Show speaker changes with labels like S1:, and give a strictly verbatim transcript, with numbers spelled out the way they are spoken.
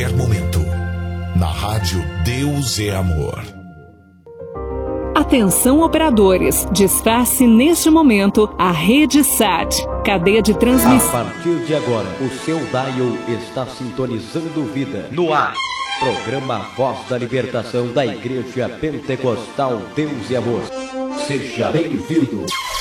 S1: qualquer momento. Na rádio Deus é Amor.
S2: Atenção operadores, desface neste momento a rede S A T, cadeia de transmissão.
S3: A partir de agora, o seu dial está sintonizando vida. No ar, programa Voz da Libertação da Igreja Pentecostal Deus e Amor. Seja bem-vindo.